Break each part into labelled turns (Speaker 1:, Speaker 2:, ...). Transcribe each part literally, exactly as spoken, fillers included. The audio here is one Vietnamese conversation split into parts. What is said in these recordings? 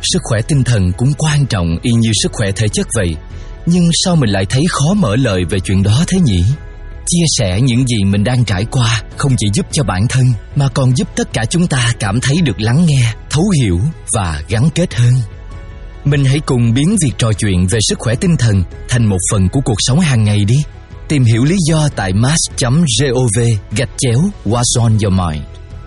Speaker 1: sức khỏe tinh thần cũng quan trọng y như sức khỏe thể chất vậy. Nhưng sao mình lại thấy khó mở lời về chuyện đó thế nhỉ? Chia sẻ những gì mình đang trải qua không chỉ giúp cho bản thân mà còn giúp tất cả chúng ta cảm thấy được lắng nghe, thấu hiểu và gắn kết hơn. Mình hãy cùng biến việc trò chuyện về sức khỏe tinh thần thành một phần của cuộc sống hàng ngày đi. Tìm hiểu lý do tại mass chấm gov gạch chéo What's on your mind.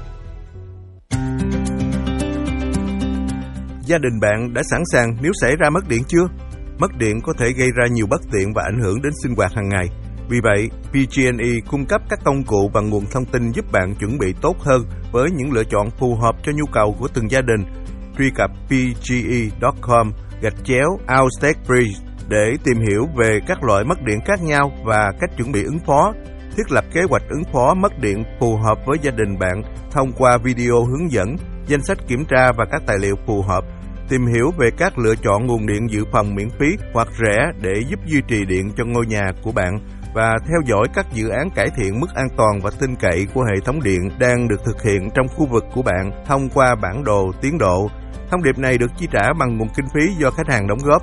Speaker 2: Gia đình bạn đã sẵn sàng nếu xảy ra mất điện chưa? Mất điện có thể gây ra nhiều bất tiện và ảnh hưởng đến sinh hoạt hàng ngày. Vì vậy, pê giê and e cung cấp các công cụ và nguồn thông tin giúp bạn chuẩn bị tốt hơn với những lựa chọn phù hợp cho nhu cầu của từng gia đình. Truy cập p g e chấm com gạch chéo outtake bridge để tìm hiểu về các loại mất điện khác nhau và cách chuẩn bị ứng phó. Thiết lập kế hoạch ứng phó mất điện phù hợp với gia đình bạn thông qua video hướng dẫn, danh sách kiểm tra và các tài liệu phù hợp. Tìm hiểu về các lựa chọn nguồn điện dự phòng miễn phí hoặc rẻ để giúp duy trì điện cho ngôi nhà của bạn và theo dõi các dự án cải thiện mức an toàn và tin cậy của hệ thống điện đang được thực hiện trong khu vực của bạn thông qua bản đồ tiến độ. Thông điệp này được chi trả bằng nguồn kinh phí do khách hàng đóng góp.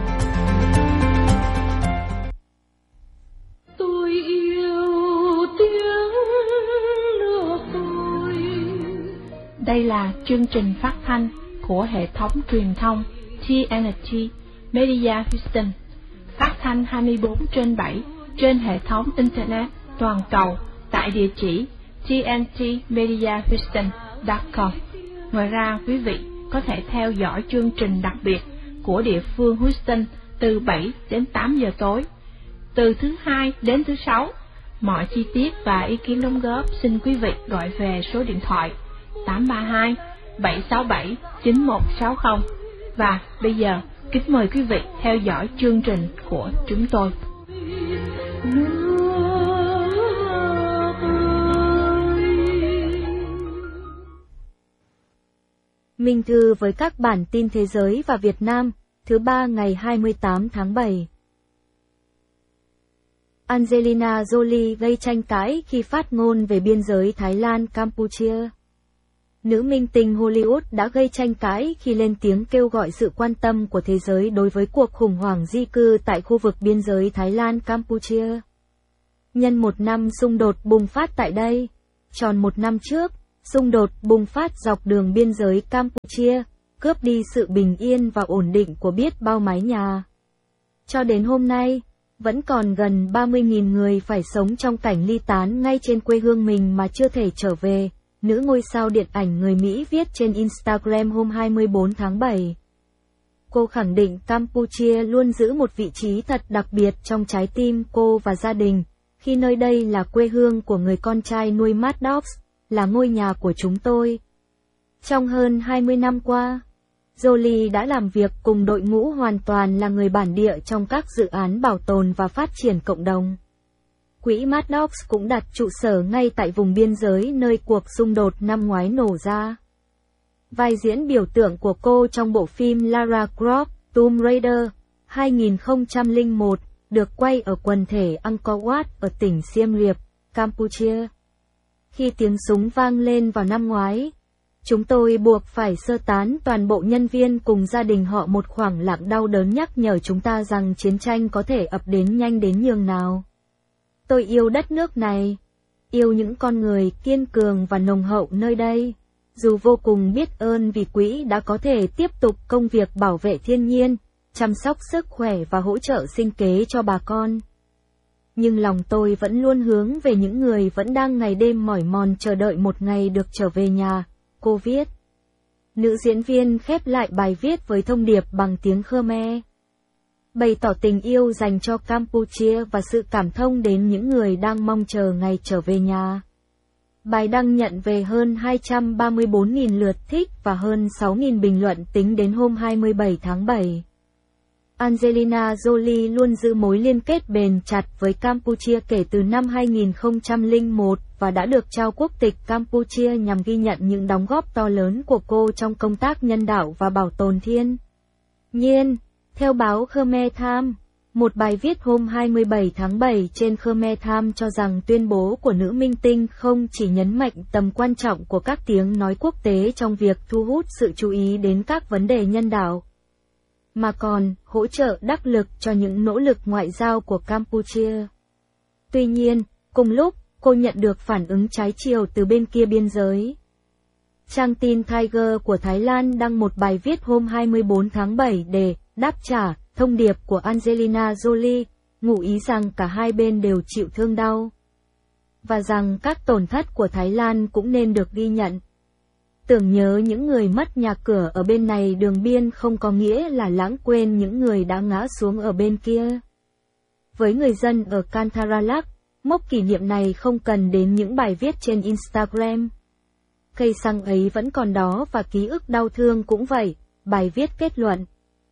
Speaker 3: Tôi yêu tiếng nước tôi.
Speaker 4: Đây là chương trình phát thanh của hệ thống truyền thông tê en tê Media Houston, phát thanh hai mươi bốn trên bảy trên hệ thống Internet toàn cầu tại địa chỉ t n t media houston chấm com. Ngoài ra, quý vị có thể theo dõi chương trình đặc biệt của địa phương Houston từ bảy đến tám giờ tối, từ thứ hai đến thứ sáu. Mọi chi tiết và ý kiến đóng góp xin quý vị gọi về số điện thoại tám ba hai bảy sáu bảy chín một sáu không. Và bây giờ, kính mời quý vị theo dõi chương trình của chúng tôi.
Speaker 5: Minh Thư với các bản tin thế giới và Việt Nam, thứ ba ngày hai mươi tám tháng bảy. Angelina Jolie gây tranh cãi khi phát ngôn về biên giới Thái Lan-Campuchia. Nữ minh tinh Hollywood đã gây tranh cãi khi lên tiếng kêu gọi sự quan tâm của thế giới đối với cuộc khủng hoảng di cư tại khu vực biên giới Thái Lan-Campuchia. Nhân một năm xung đột bùng phát tại đây, tròn một năm trước, xung đột bùng phát dọc đường biên giới Campuchia, cướp đi sự bình yên và ổn định của biết bao mái nhà. Cho đến hôm nay, vẫn còn gần ba mươi nghìn người phải sống trong cảnh ly tán ngay trên quê hương mình mà chưa thể trở về, nữ ngôi sao điện ảnh người Mỹ viết trên Instagram hôm hai mươi bốn tháng bảy. Cô khẳng định Campuchia luôn giữ một vị trí thật đặc biệt trong trái tim cô và gia đình, khi nơi đây là quê hương của người con trai nuôi Mad Dogs, là ngôi nhà của chúng tôi. Trong hơn hai mươi năm qua, Jolie đã làm việc cùng đội ngũ hoàn toàn là người bản địa trong các dự án bảo tồn và phát triển cộng đồng. Quỹ Mad Dogs cũng đặt trụ sở ngay tại vùng biên giới nơi cuộc xung đột năm ngoái nổ ra. Vai diễn biểu tượng của cô trong bộ phim Lara Croft, Tomb Raider, hai nghìn không trăm lẻ một, được quay ở quần thể Angkor Wat ở tỉnh Siem Reap, Campuchia. Khi tiếng súng vang lên vào năm ngoái, chúng tôi buộc phải sơ tán toàn bộ nhân viên cùng gia đình họ, một khoảng lặng đau đớn nhắc nhở chúng ta rằng chiến tranh có thể ập đến nhanh đến nhường nào. Tôi yêu đất nước này, yêu những con người kiên cường và nồng hậu nơi đây, dù vô cùng biết ơn vì quỹ đã có thể tiếp tục công việc bảo vệ thiên nhiên, chăm sóc sức khỏe và hỗ trợ sinh kế cho bà con. Nhưng lòng tôi vẫn luôn hướng về những người vẫn đang ngày đêm mỏi mòn chờ đợi một ngày được trở về nhà, cô viết. Nữ diễn viên khép lại bài viết với thông điệp bằng tiếng Khmer, bày tỏ tình yêu dành cho Campuchia và sự cảm thông đến những người đang mong chờ ngày trở về nhà. Bài đăng nhận về hơn hai trăm ba mươi bốn nghìn lượt thích và hơn sáu nghìn bình luận tính đến hôm hai mươi bảy tháng bảy. Angelina Jolie luôn giữ mối liên kết bền chặt với Campuchia kể từ năm hai nghìn không trăm lẻ một và đã được trao quốc tịch Campuchia nhằm ghi nhận những đóng góp to lớn của cô trong công tác nhân đạo và bảo tồn thiên nhiên. Theo báo Khmer Times, Một bài viết hôm hai mươi bảy tháng bảy trên Khmer Times cho rằng tuyên bố của nữ minh tinh không chỉ nhấn mạnh tầm quan trọng của các tiếng nói quốc tế trong việc thu hút sự chú ý đến các vấn đề nhân đạo, mà còn hỗ trợ đắc lực cho những nỗ lực ngoại giao của Campuchia. Tuy nhiên, cùng lúc, cô nhận được phản ứng trái chiều từ bên kia biên giới. Trang tin Tiger của Thái Lan đăng một bài viết hôm hai mươi bốn tháng bảy để đáp trả thông điệp của Angelina Jolie, ngụ ý rằng cả hai bên đều chịu thương đau, và rằng các tổn thất của Thái Lan cũng nên được ghi nhận. Tưởng nhớ những người mất nhà cửa ở bên này đường biên không có nghĩa là lãng quên những người đã ngã xuống ở bên kia. Với người dân ở Cantaralak, mốc kỷ niệm này không cần đến những bài viết trên Instagram. Cây xăng ấy vẫn còn đó và ký ức đau thương cũng vậy, bài viết kết luận.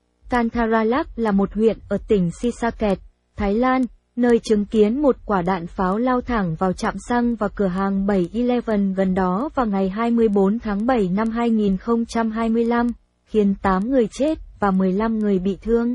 Speaker 5: Cantaralak là một huyện ở tỉnh Sisaket, Thái Lan, nơi chứng kiến một quả đạn pháo lao thẳng vào trạm xăng và cửa hàng bảy eleven gần đó vào ngày hai mươi bốn tháng bảy năm hai nghìn không trăm hai mươi lăm, khiến tám người chết và mười lăm người bị thương.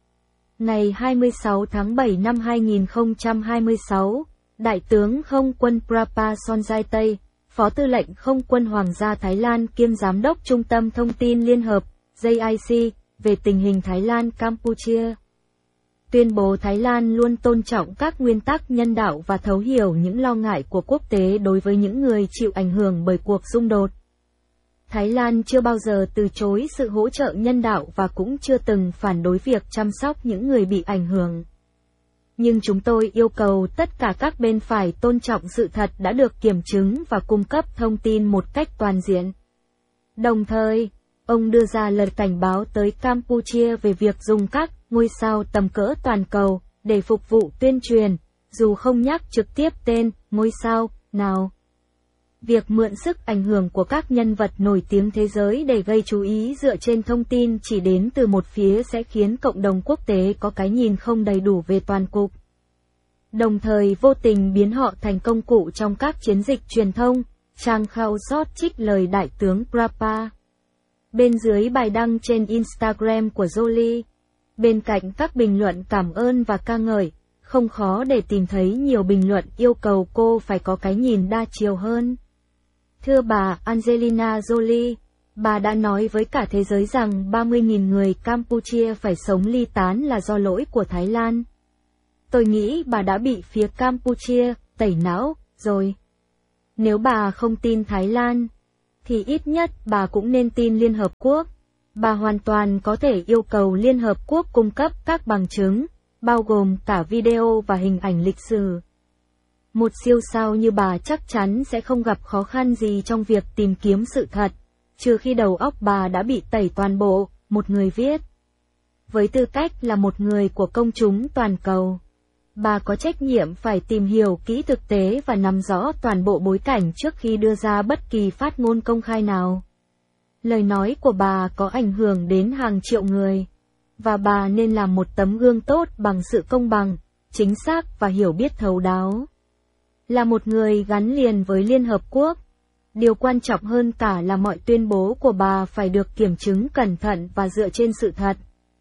Speaker 5: Ngày hai mươi sáu tháng bảy năm hai nghìn không trăm hai mươi sáu, Đại tướng Không quân Prapa Sonjai, Phó Tư lệnh Không quân Hoàng gia Thái Lan kiêm Giám đốc Trung tâm Thông tin Liên hợp, J I C, về tình hình Thái Lan Campuchia, tuyên bố Thái Lan luôn tôn trọng các nguyên tắc nhân đạo và thấu hiểu những lo ngại của quốc tế đối với những người chịu ảnh hưởng bởi cuộc xung đột. Thái Lan chưa bao giờ từ chối sự hỗ trợ nhân đạo và cũng chưa từng phản đối việc chăm sóc những người bị ảnh hưởng. Nhưng chúng tôi yêu cầu tất cả các bên phải tôn trọng sự thật đã được kiểm chứng và cung cấp thông tin một cách toàn diện. Đồng thời, ông đưa ra lời cảnh báo tới Campuchia về việc dùng các ngôi sao tầm cỡ toàn cầu để phục vụ tuyên truyền, dù không nhắc trực tiếp tên ngôi sao nào. Việc mượn sức ảnh hưởng của các nhân vật nổi tiếng thế giới để gây chú ý dựa trên thông tin chỉ đến từ một phía sẽ khiến cộng đồng quốc tế có cái nhìn không đầy đủ về toàn cục, đồng thời vô tình biến họ thành công cụ trong các chiến dịch truyền thông. Trang Khao Sót trích lời Đại tướng Prapa bên dưới bài đăng trên Instagram của Jolie. Bên cạnh các bình luận cảm ơn và ca ngợi, không khó để tìm thấy nhiều bình luận yêu cầu cô phải có cái nhìn đa chiều hơn. Thưa bà Angelina Jolie, bà đã nói với cả thế giới rằng ba mươi nghìn người Campuchia phải sống ly tán là do lỗi của Thái Lan. Tôi nghĩ bà đã bị phía Campuchia tẩy não rồi. Nếu bà không tin Thái Lan, thì ít nhất bà cũng nên tin Liên Hợp Quốc. Bà hoàn toàn có thể yêu cầu Liên Hợp Quốc cung cấp các bằng chứng, bao gồm cả video và hình ảnh lịch sử. Một siêu sao như bà chắc chắn sẽ không gặp khó khăn gì trong việc tìm kiếm sự thật, trừ khi đầu óc bà đã bị tẩy toàn bộ, một người viết. Với tư cách là một người của công chúng toàn cầu, bà có trách nhiệm phải tìm hiểu kỹ thực tế và nắm rõ toàn bộ bối cảnh trước khi đưa ra bất kỳ phát ngôn công khai nào. Lời nói của bà có ảnh hưởng đến hàng triệu người, và bà nên làm một tấm gương tốt bằng sự công bằng, chính xác và hiểu biết thấu đáo. Là một người gắn liền với Liên Hợp Quốc, điều quan trọng hơn cả là mọi tuyên bố của bà phải được kiểm chứng cẩn thận và dựa trên sự thật.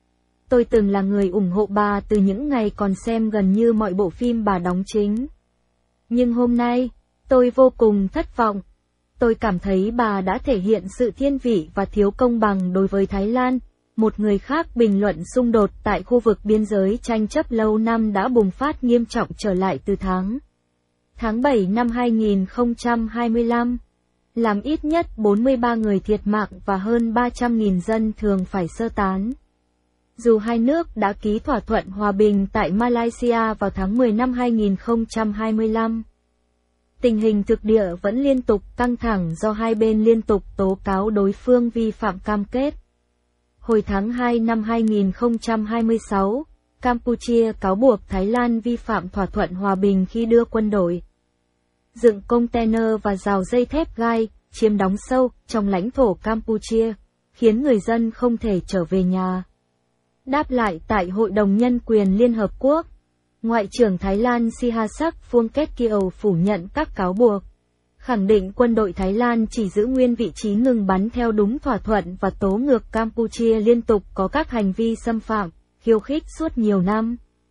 Speaker 5: Tôi từng là người ủng hộ bà từ những ngày còn xem gần như mọi bộ phim bà đóng chính. Nhưng hôm nay, tôi vô cùng thất vọng. Tôi cảm thấy bà đã thể hiện sự thiên vị và thiếu công bằng đối với Thái Lan. Một người khác bình luận xung đột tại khu vực biên giới tranh chấp lâu năm đã bùng phát nghiêm trọng trở lại từ tháng tháng bảy năm hai nghìn không trăm hai mươi lăm, làm ít nhất bốn mươi ba người thiệt mạng và hơn ba trăm nghìn dân thường phải sơ tán. Dù hai nước đã ký thỏa thuận hòa bình tại Malaysia vào tháng mười năm hai nghìn không trăm hai mươi lăm, tình hình thực địa vẫn liên tục căng thẳng do hai bên liên tục tố cáo đối phương vi phạm cam kết. Hồi tháng hai năm hai nghìn không trăm hai mươi sáu, Campuchia cáo buộc Thái Lan vi phạm thỏa thuận hòa bình khi đưa quân đội, dựng container và rào dây thép gai, chiếm đóng sâu trong lãnh thổ Campuchia, khiến người dân không thể trở về nhà. Đáp lại tại Hội đồng Nhân quyền Liên Hợp Quốc, Ngoại trưởng Thái Lan Sihasak Phuongketkeow phủ nhận các cáo buộc, khẳng định quân đội Thái Lan chỉ giữ nguyên vị trí ngừng bắn theo đúng thỏa thuận và tố ngược Campuchia liên tục có các hành vi xâm phạm, khiêu khích suốt nhiều năm.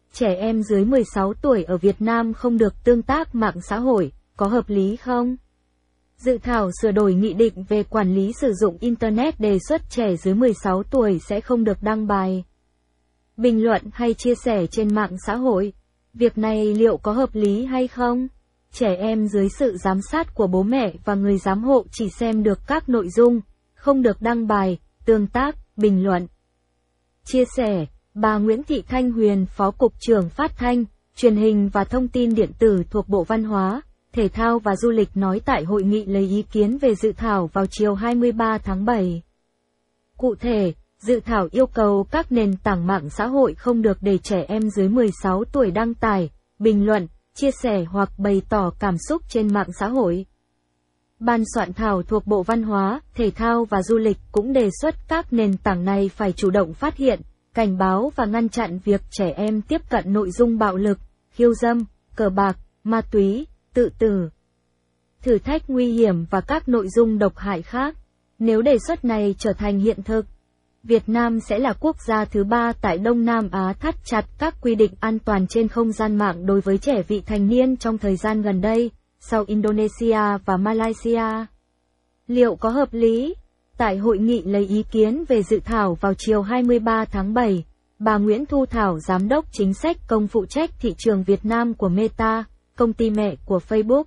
Speaker 5: trẻ em dưới mười sáu tuổi ở Việt Nam không được tương tác mạng xã hội, có hợp lý không? Dự thảo sửa đổi nghị định về quản lý sử dụng Internet đề xuất trẻ dưới mười sáu tuổi sẽ không được đăng bài, bình luận hay chia sẻ trên mạng xã hội. Việc này liệu có hợp lý hay không? Trẻ em dưới sự giám sát của bố mẹ và người giám hộ chỉ xem được các nội dung, không được đăng bài, tương tác, bình luận. Chia sẻ, bà Nguyễn Thị Thanh Huyền, Phó Cục trưởng Phát thanh, Truyền hình và Thông tin Điện tử thuộc Bộ Văn hóa, Thể thao và Du lịch nói tại hội nghị lấy ý kiến về dự thảo vào chiều hai mươi ba tháng bảy. Cụ thể, dự thảo yêu cầu các nền tảng mạng xã hội không được để trẻ em dưới mười sáu tuổi đăng tải, bình luận, chia sẻ hoặc bày tỏ cảm xúc trên mạng xã hội. Ban soạn thảo thuộc Bộ Văn hóa, Thể thao và Du lịch cũng đề xuất các nền tảng này phải chủ động phát hiện, cảnh báo và ngăn chặn việc trẻ em tiếp cận nội dung bạo lực, khiêu dâm, cờ bạc, ma túy, tự tử, thử thách nguy hiểm và các nội dung độc hại khác. Nếu đề xuất này trở thành hiện thực, Việt Nam sẽ là quốc gia thứ ba tại Đông Nam Á thắt chặt các quy định an toàn trên không gian mạng đối với trẻ vị thành niên trong thời gian gần đây, sau Indonesia và Malaysia. Liệu có hợp lý? Tại hội nghị lấy ý kiến về dự thảo vào chiều hai mươi ba tháng bảy, bà Nguyễn Thu Thảo, Giám đốc Chính sách Công phụ trách thị trường Việt Nam của Meta, công ty mẹ của Facebook,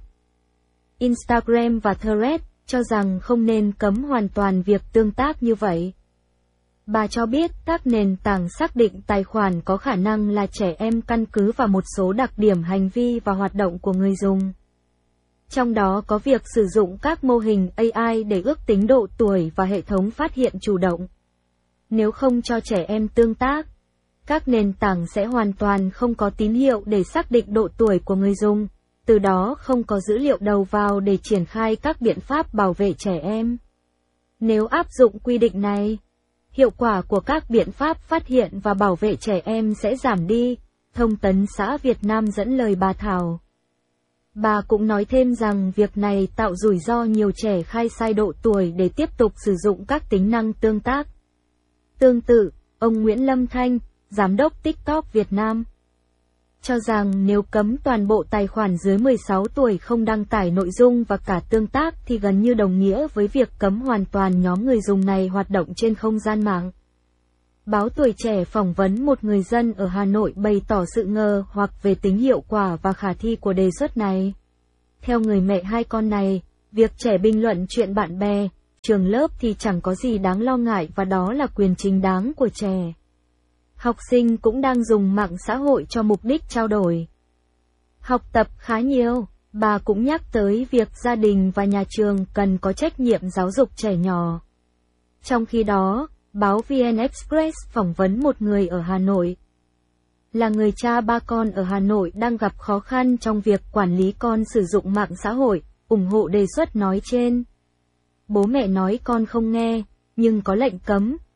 Speaker 5: Instagram và Threads, cho rằng không nên cấm hoàn toàn việc tương tác như vậy. Bà cho biết các nền tảng xác định tài khoản có khả năng là trẻ em căn cứ vào một số đặc điểm hành vi và hoạt động của người dùng. Trong đó có việc sử dụng các mô hình a i để ước tính độ tuổi và hệ thống phát hiện chủ động. Nếu không cho trẻ em tương tác, các nền tảng sẽ hoàn toàn không có tín hiệu để xác định độ tuổi của người dùng, từ đó không có dữ liệu đầu vào để triển khai các biện pháp bảo vệ trẻ em. Nếu áp dụng quy định này, hiệu quả của các biện pháp phát hiện và bảo vệ trẻ em sẽ giảm đi, Thông tấn xã Việt Nam dẫn lời bà Thảo. Bà cũng nói thêm rằng việc này tạo rủi ro nhiều trẻ khai sai độ tuổi để tiếp tục sử dụng các tính năng tương tác. Tương tự, ông Nguyễn Lâm Thanh, Giám đốc TikTok Việt Nam, cho rằng nếu cấm toàn bộ tài khoản dưới mười sáu tuổi không đăng tải nội dung và cả tương tác thì gần như đồng nghĩa với việc cấm hoàn toàn nhóm người dùng này hoạt động trên không gian mạng. Báo Tuổi Trẻ phỏng vấn một người dân ở Hà Nội bày tỏ sự ngờ hoặc về tính hiệu quả và khả thi của đề xuất này. Theo người mẹ hai con này, việc trẻ bình luận chuyện bạn bè, trường lớp thì chẳng có gì đáng lo ngại và đó là quyền chính đáng của trẻ. Học sinh cũng đang dùng mạng xã hội cho mục đích trao đổi, học tập khá nhiều. Bà cũng nhắc tới việc gia đình và nhà trường cần có trách nhiệm giáo dục trẻ nhỏ. Trong khi đó, báo vê en Express phỏng vấn một người ở Hà Nội. Là người cha ba con ở Hà Nội đang gặp khó khăn trong việc quản lý con sử dụng mạng xã hội, ủng hộ đề xuất nói trên. Bố mẹ nói con không nghe, nhưng có lệnh cấm,